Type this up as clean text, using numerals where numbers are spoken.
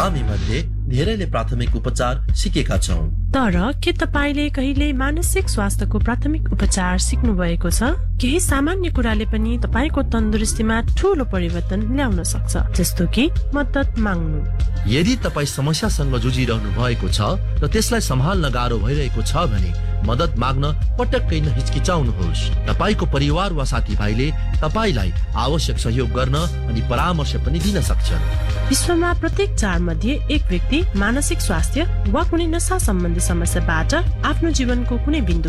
हामी मध्ये धेरैले प्राथमिक उपचार सिकेका छौं, तर के तपाईले कहिले मानसिक स्वास्थ्यको प्राथमिक उपचार सिक्नु भएको छ? केही सामान्य कुराले पनि तपाईको तन्दुरुस्तीमा ठूलो परिवर्तन ल्याउन सक्छ, जस्तो कि मद्दत माग्नु। यदि तपाई समस्यासँग जुझिरहनु भएको छ र त्यसलाई सम्हाल्न गाह्रो भइरहेको छ भने मद्दत माग्न पटक्कै नहिचकिचाउनुहोस्। तपाईको परिवार वा साथीभाइले तपाईलाई आवश्यक सहयोग गर्न अनि परामर्श पनि दिन सक्छन्। विश्वमा प्रत्येक 4 मध्ये एक व्यक्ति मानसिक स्वास्थ्य वा कुनै नशा सम्बन्धी समस्याबाट आफ्नो जीवनको कुनै बिन्दु